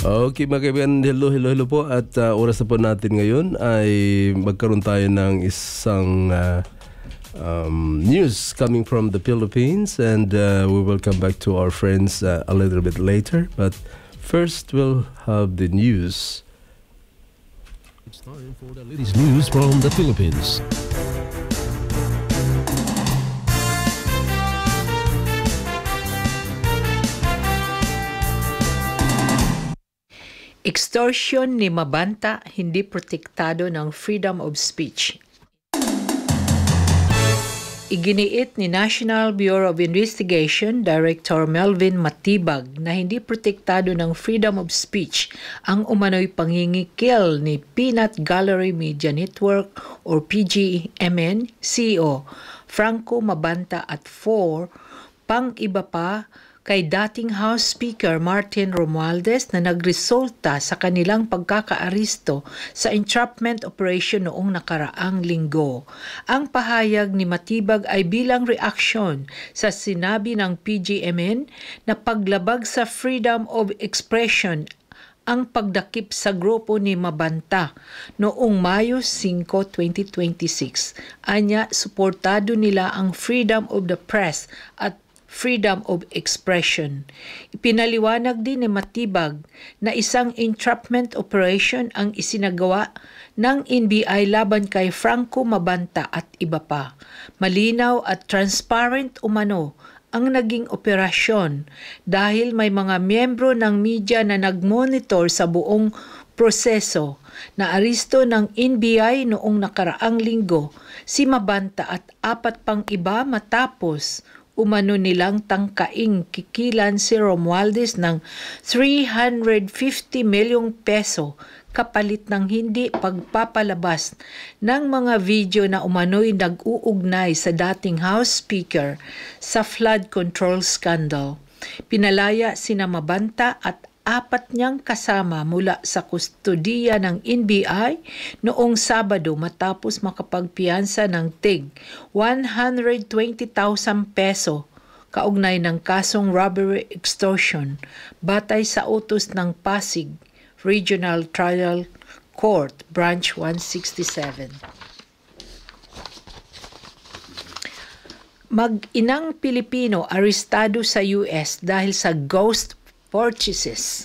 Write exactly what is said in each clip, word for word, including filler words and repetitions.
Okay, mga kaibigan, hello, hello, hello po. At uh, oras na po natin ngayon ay magkaroon tayo ng isang uh, um, news coming from the Philippines, and uh, we will come back to our friends uh, a little bit later. But first, we'll have the news. It's time for the latest news from the Philippines. Extortion ni Mabanta hindi protektado ng freedom of speech. Iginiit ni National Bureau of Investigation Director Melvin Matibag na hindi protektado ng freedom of speech ang umano'y pangingikil ni Peanut Gallery Media Network or P G M N C E O Franco Mabanta at four pang iba pa kay dating House Speaker Martin Romualdez na nagresulta sa kanilang pagkakaaresto sa entrapment operation noong nakaraang linggo. Ang pahayag ni Matibag ay bilang reaksyon sa sinabi ng P G M N na paglabag sa freedom of expression ang pagdakip sa grupo ni Mabanta noong Mayo five, twenty twenty-six. Anya, suportado nila ang freedom of the press at freedom of expression. Ipinaliwanag din ni Matibag na isang entrapment operation ang isinagawa ng N B I laban kay Franco Mabanta at iba pa. Malinaw at transparent umano ang naging operasyon dahil may mga miyembro ng media na nagmonitor sa buong proseso. Naaresto ng N B I noong nakaraang linggo si Mabanta at apat pang iba matapos umano nilang tangkaing kikilan si Romualdez ng three hundred fifty milyong peso kapalit ng hindi pagpapalabas ng mga video na umano'y nag-uugnay sa dating House Speaker sa flood control scandal. Pinalaya sina Mabanta at apat niyang kasama mula sa kustodiya ng N B I noong Sabado matapos makapagpiyansa ng tig one hundred twenty thousand peso kaugnay ng kasong robbery extortion batay sa utos ng Pasig Regional Trial Court Branch one sixty-seven. Mag-inang Pilipino arestado sa U S dahil sa ghost purchases.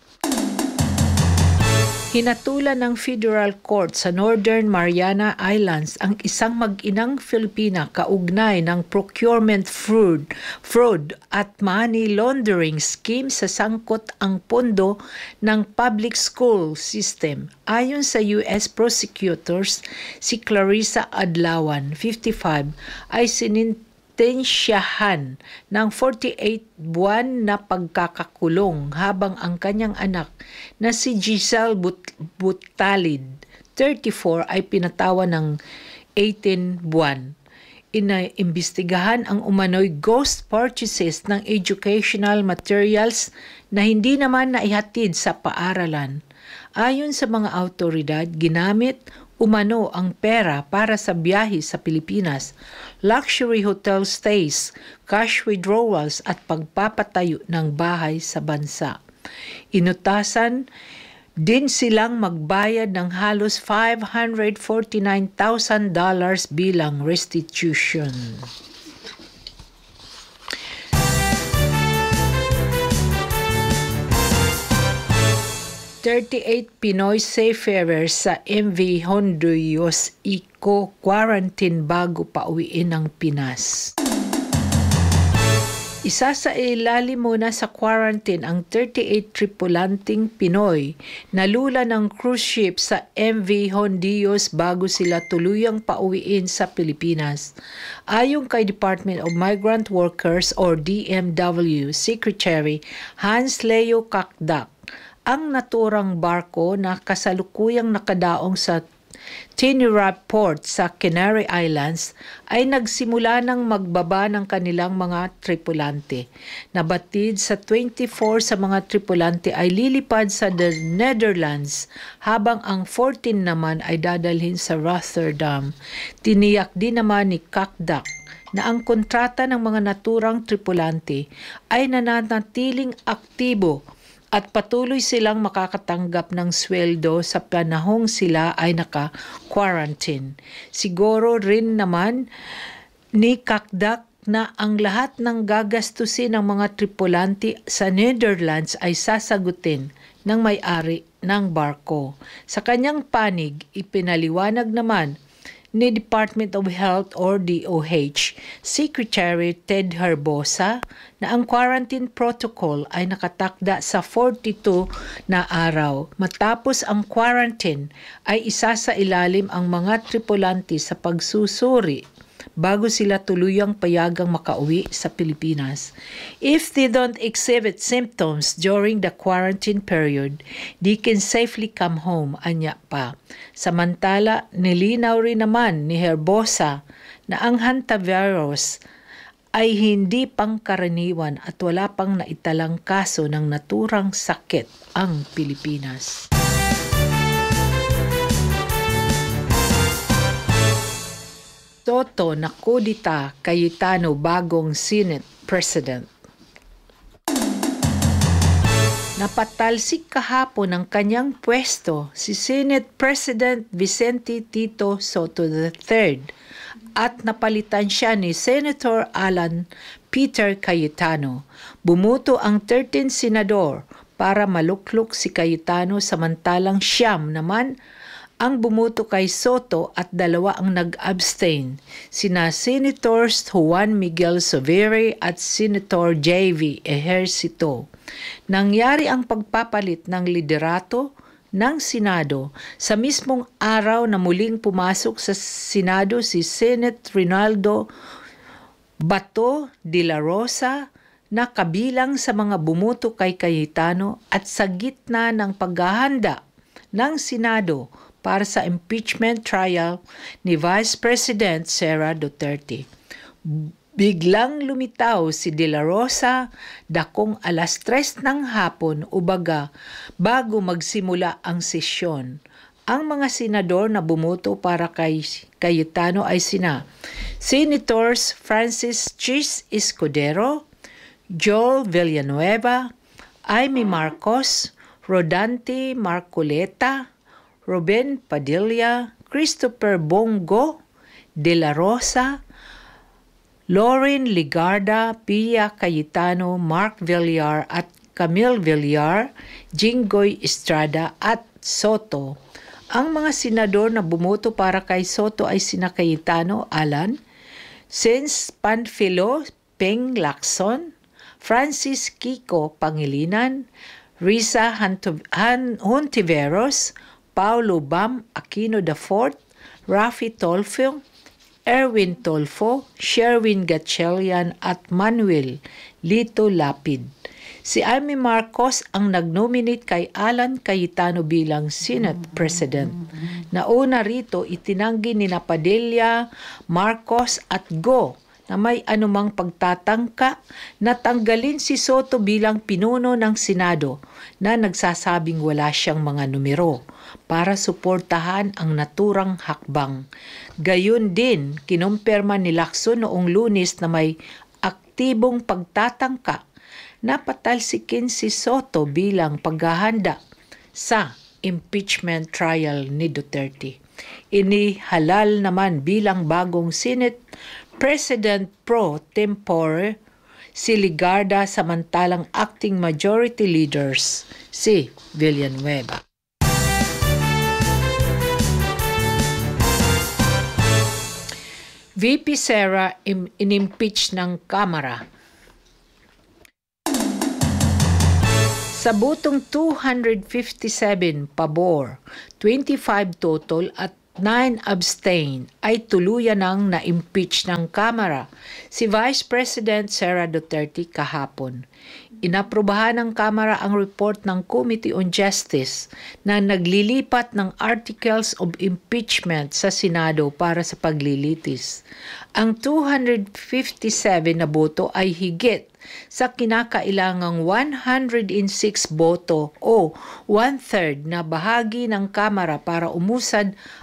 Hinatulan ng Federal Court sa Northern Mariana Islands ang isang mag-inang Filipina kaugnay ng procurement fraud, fraud at money laundering scheme sa sangkot ang pondo ng public school system. Ayon sa U S prosecutors, si Clarissa Adlawan, fifty-five, ay sinintensyahan ng forty-eight buwan na pagkakakulong habang ang kanyang anak na si Giselle But- Butalid, thirty-four, ay pinatawan ng eighteen buwan. Inaimbestigahan ang umano'y ghost purchases ng educational materials na hindi naman naihatid sa paaralan. Ayon sa mga autoridad, ginamit umano ang pera para sa biyahe sa Pilipinas, luxury hotel stays, cash withdrawals at pagpapatayo ng bahay sa bansa. Inutasan din silang magbayad ng halos five hundred forty-nine thousand dollars bilang restitution. thirty-eight Pinoy seafarers sa M V Honduras eco-quarantine bago pauwiin ng Pinas. Isa sa ilalim muna sa quarantine ang thirty-eight tripulanting Pinoy na lula ng cruise ship sa M V Honduras bago sila tuluyang pauwiin sa Pilipinas. Ayon kay Department of Migrant Workers or D M W Secretary Hans Leo Kakdak, ang naturang barko na kasalukuyang nakadaong sa Tinira Port sa Canary Islands ay nagsimula ng magbaba ng kanilang mga tripulante. Nabatid sa twenty-four sa mga tripulante ay lilipad sa the Netherlands habang ang fourteen naman ay dadalhin sa Rotterdam. Tiniyak din naman ni Kakdak na ang kontrata ng mga naturang tripulante ay nananatiling aktibo at patuloy silang makakatanggap ng sweldo sa panahong sila ay naka-quarantine. Siguro rin naman ni Kakdak na ang lahat ng gagastusin ng mga tripulante sa Netherlands ay sasagutin ng may-ari ng barko. Sa kanyang panig, ipinaliwanag naman ni Department of Health or D O H Secretary Ted Herbosa na ang quarantine protocol ay nakatakda sa forty-two na araw. Matapos ang quarantine ay isa sa ilalim ang mga tripulante sa pagsusuri bago sila tuluyang payagang makauwi sa Pilipinas. If they don't exhibit symptoms during the quarantine period, they can safely come home, anya pa. Samantala, nilinaw rin naman ni Herbosa na ang hantavirus ay hindi pangkaraniwan at wala pang naitalang kaso ng naturang sakit ang Pilipinas. Soto na kudita Cayetano bagong Senate President. Napatalsik kahapon ang kanyang pwesto si Senate President Vicente Tito Soto the third at napalitan siya ni Senator Alan Peter Cayetano. Bumuto ang thirteen senador para maluklok si Cayetano samantalang siyam naman ang bumuto kay Soto at dalawa ang nag-abstain, sina Senators Juan Miguel Zubiri at Senator J V Ejercito. Nangyari ang pagpapalit ng liderato ng Senado sa mismong araw na muling pumasok sa Senado si Senate Rinaldo Bato de la Rosa na kabilang sa mga bumuto kay Cayetano at sa gitna ng paghahanda ng Senado para sa impeachment trial ni Vice President Sara Duterte. Biglang lumitaw si De La Rosa dakong alas tres ng hapon ubaga bago magsimula ang sesyon. Ang mga senador na bumuto para kay Cayetano ay sina Senators Francis Chis Escudero, Joel Villanueva, Amy Marcos, Rodante Marcoleta, Ruben Padilla, Christopher Bongo, De La Rosa, Lauren Ligarda, Pia Cayetano, Mark Villar at Camille Villar, Jinggoy Estrada at Soto. Ang mga senador na bumuto para kay Soto ay sina Cayetano Alan, Sens Panfilo Peng Lacson, Francis Kiko Pangilinan, Risa Hontiveros, Paulo Bam Aquino the fourth, Rafi Tolfo, Erwin Tolfo, Sherwin Gatchalian at Manuel Lito Lapid. Si Amy Marcos ang nag-nominate kay Alan Cayetano bilang Senate President. Nauna rito itinanggi ni Padilla, Marcos at Go na may anumang pagtatangka na tanggalin si Soto bilang pinuno ng Senado na nagsasabing wala siyang mga numero para suportahan ang naturang hakbang. Gayun din, kinumpirma ni Lacson noong Lunes na may aktibong pagtatangka na patalsikin si Soto bilang paghahanda sa impeachment trial ni Duterte. Inihalal naman bilang bagong Senate President pro tempore si Ligarda samantalang acting majority leaders si Villanueva. V P Sara in-impeach ng Kamara. Sa butong two hundred fifty-seven pabor, twenty-five total at nine abstain ay tuluyan ng na-impeach ng Kamara si Vice President Sara Duterte kahapon. Inaprubahan ng Kamara ang report ng Committee on Justice na naglilipat ng articles of impeachment sa Senado para sa paglilitis. Ang two hundred fifty-seven na boto ay higit sa kinakailangang one hundred six boto o one-third na bahagi ng Kamara para umusad